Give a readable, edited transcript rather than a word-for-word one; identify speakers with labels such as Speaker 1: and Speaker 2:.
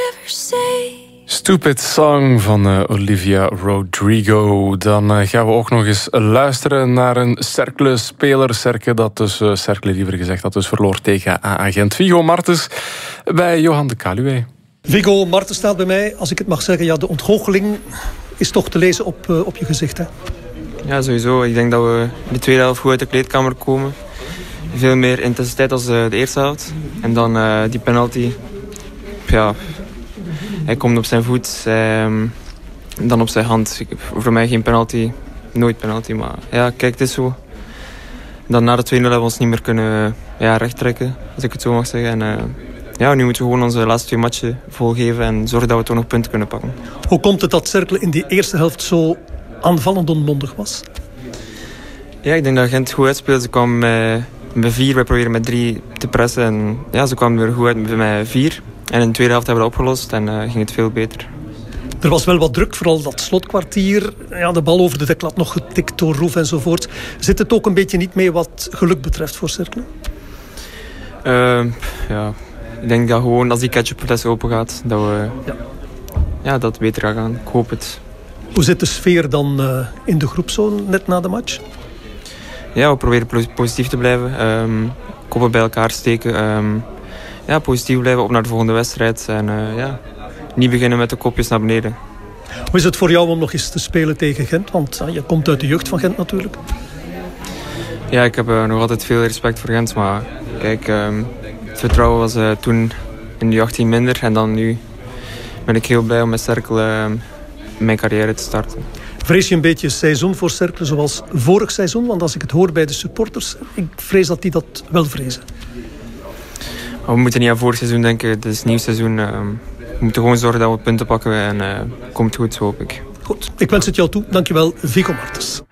Speaker 1: ever say.
Speaker 2: Stupid Song van Olivia Rodrigo. Dan gaan we ook nog eens luisteren naar een Cercle-speler. Cercle liever gezegd, dat dus verloor tegen agent Viggo Martens bij Johan de Kaluwe.
Speaker 3: Viggo Martens staat bij mij, als ik het mag zeggen. Ja, de ontgoocheling is toch te lezen op je gezicht, hè?
Speaker 4: Ja, sowieso. Ik denk dat we in de tweede helft goed uit de kleedkamer komen. Veel meer intensiteit als de eerste helft. En dan die penalty. Ja, hij komt op zijn voet. Dan op zijn hand. Voor mij geen penalty. Nooit penalty. Maar ja, kijk, het is zo. Dan na de 2-0 hebben we ons niet meer kunnen rechttrekken. Als ik het zo mag zeggen. En nu moeten we gewoon onze laatste 2 matchen volgeven. En zorgen dat we toch nog punten kunnen pakken.
Speaker 3: Hoe komt het dat Cercle in die eerste helft zo aanvallend onmondig was?
Speaker 4: Ja, ik denk dat Gent goed uitspeelde. Ze kwamen met 4, wij proberen met 3 te pressen. En ja, ze kwamen er goed uit met 4. En in de tweede helft hebben we dat opgelost en ging het veel beter.
Speaker 3: Er was wel wat druk, vooral dat slotkwartier. Ja, de bal over de deklat nog getikt door Roef enzovoort. Zit het ook een beetje niet mee wat geluk betreft voor Cercle?
Speaker 4: Ik denk dat gewoon als die ketchupfles open gaat, dat we dat het beter gaat gaan. Ik hoop het.
Speaker 3: Hoe zit de sfeer dan in de groep zo net na de match?
Speaker 4: Ja, we proberen positief te blijven. Koppen bij elkaar steken. Positief blijven, op naar de volgende wedstrijd. En niet beginnen met de kopjes naar beneden.
Speaker 3: Hoe is het voor jou om nog eens te spelen tegen Gent? Want je komt uit de jeugd van Gent natuurlijk.
Speaker 4: Ja, ik heb nog altijd veel respect voor Gent. Maar kijk, het vertrouwen was toen in de 18 minder. En dan nu ben ik heel blij om met Cercle mijn carrière te starten.
Speaker 3: Vrees je een beetje seizoen voor Cercle zoals vorig seizoen? Want als ik het hoor bij de supporters, ik vrees dat die dat wel vrezen.
Speaker 4: Maar we moeten niet aan vorig seizoen denken. Het is een nieuw seizoen. We moeten gewoon zorgen dat we punten pakken. En komt goed, zo hoop ik.
Speaker 3: Goed, ik wens het jou toe. Dankjewel, Viggo Martens.